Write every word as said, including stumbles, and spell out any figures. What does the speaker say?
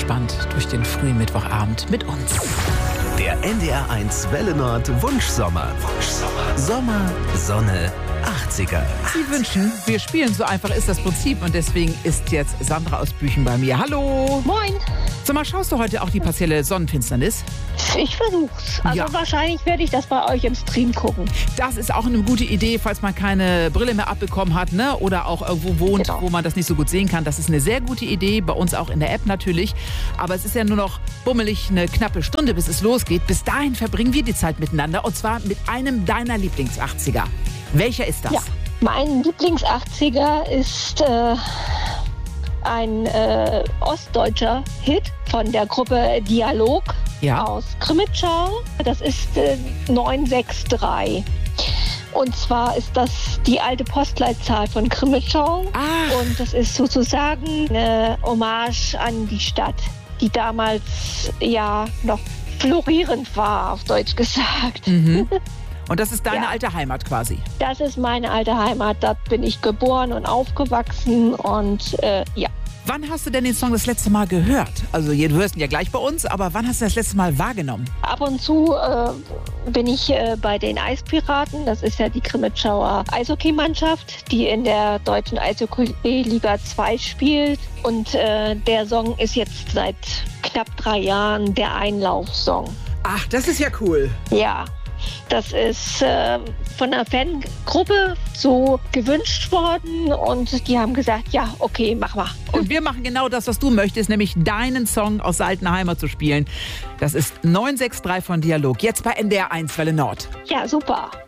entspannt durch den frühen Mittwochabend mit uns. Der N D R eins Welle Nord Wunschsommer. Wunschsommer. Sommer, Sonne, achtziger. Sie wünschen, wir spielen, so einfach ist das Prinzip. Und deswegen ist jetzt Sandra aus Büchen bei mir. Hallo. Moin. Sag mal, schaust du heute auch die partielle Sonnenfinsternis? Ich versuch's. Also Ja. wahrscheinlich werde ich das bei euch im Stream gucken. Das ist auch eine gute Idee, falls man keine Brille mehr abbekommen hat, ne? Oder auch irgendwo wohnt, Genau. wo man das nicht so gut sehen kann. Das ist eine sehr gute Idee, bei uns auch in der App natürlich. Aber es ist ja nur noch bummelig eine knappe Stunde, bis es losgeht. Bis dahin verbringen wir die Zeit miteinander, und zwar mit einem deiner Lieblings-achtziger. Welcher ist das? Ja. Mein Lieblings-achtziger ist äh, ein äh, ostdeutscher Hit von der Gruppe Dialog Ja. aus Krimitschau. Das ist äh, neun sechs drei. Und zwar ist das die alte Postleitzahl von Krimitschau. Ah. Und das ist sozusagen eine Hommage an die Stadt, die damals ja noch florierend war, auf Deutsch gesagt. Mhm. Und das ist deine Ja. alte Heimat quasi. Das ist meine alte Heimat. Dort bin ich geboren und aufgewachsen. Und äh, ja, Wann hast du denn den Song das letzte Mal gehört? Also, du hörst ihn ja gleich bei uns, aber wann hast du das letzte Mal wahrgenommen? ab und zu äh, bin ich äh, bei den Eispiraten. Das ist ja die Krimitschauer Eishockeymannschaft, die in der deutschen Eishockey-Liga zwei spielt. Und äh, der Song ist jetzt seit knapp drei Jahren der Einlaufsong. Ach, das ist ja cool. Ja, das ist äh, von einer Fangruppe so gewünscht worden und die haben gesagt, ja, okay, mach mal. Und wir machen genau das, was du möchtest, nämlich deinen Song aus der alten Heimat zu spielen. Das ist neun sechs drei von Dialog, jetzt bei N D R eins Welle Nord. Ja, super.